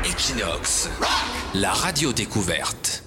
Equinox, la radio découverte.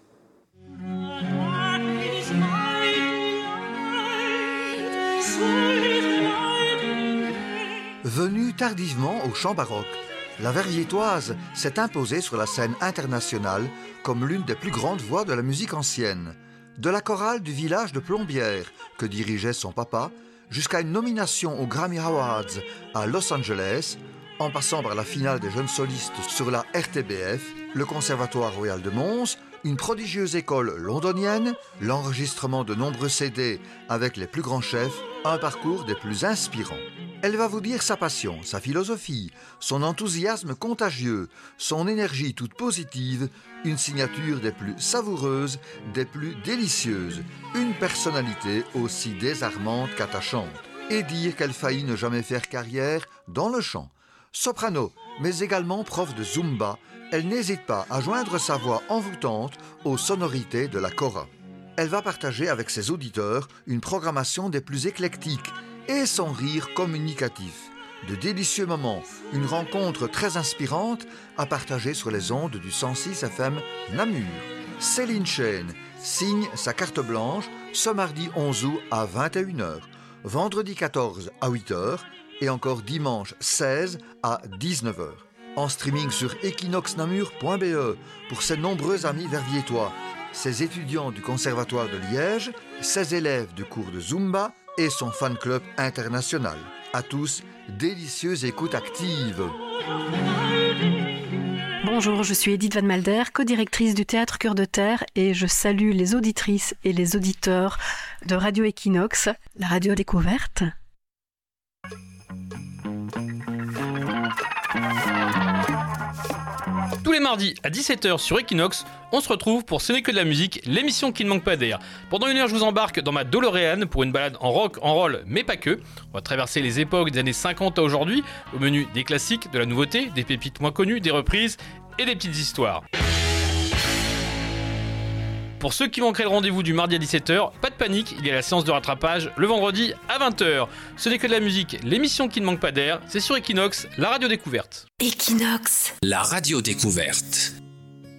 Venue tardivement au chant baroque, la Verviétoise s'est imposée sur la scène internationale comme l'une des plus grandes voix de la musique ancienne. De la chorale du village de Plombières, que dirigeait son papa, jusqu'à une nomination aux Grammy Awards à Los Angeles, en passant par la finale des jeunes solistes sur la RTBF, le Conservatoire Royal de Mons, une prodigieuse école londonienne, l'enregistrement de nombreux CD avec les plus grands chefs, un parcours des plus inspirants. Elle va vous dire sa passion, sa philosophie, son enthousiasme contagieux, son énergie toute positive, une signature des plus savoureuses, des plus délicieuses, une personnalité aussi désarmante qu'attachante. Et dire qu'elle faillit ne jamais faire carrière dans le chant. Soprano, mais également prof de Zumba, elle n'hésite pas à joindre sa voix envoûtante aux sonorités de la kora. Elle va partager avec ses auditeurs une programmation des plus éclectiques et son rire communicatif. De délicieux moments, une rencontre très inspirante à partager sur les ondes du 106 FM Namur. Céline Chêne signe sa carte blanche ce mardi 11 août à 21h, vendredi 14 à 8h et encore dimanche 16 à 19h. En streaming sur equinoxnamur.be pour ses nombreux amis verviétois, ses étudiants du Conservatoire de Liège, ses élèves de cours de Zumba et son fan club international. À tous, délicieuse écoute active. Bonjour, je suis Edith Van Malder, co-directrice du Théâtre Cœur de Terre et je salue les auditrices et les auditeurs de Radio Equinox, la radio découverte. Tous les mardis à 17h sur Equinox, on se retrouve pour Ce n'est que de la musique, l'émission qui ne manque pas d'air. Pendant une heure, je vous embarque dans ma DeLorean pour une balade en rock, en roll, mais pas que. On va traverser les époques des années 50 à aujourd'hui, au menu des classiques, de la nouveauté, des pépites moins connues, des reprises et des petites histoires. Pour ceux qui manqueraient le rendez-vous du mardi à 17h, pas de panique, il y a la séance de rattrapage le vendredi à 20h. Ce n'est que de la musique, l'émission qui ne manque pas d'air, c'est sur Equinox, la radio découverte. Equinox, la radio découverte.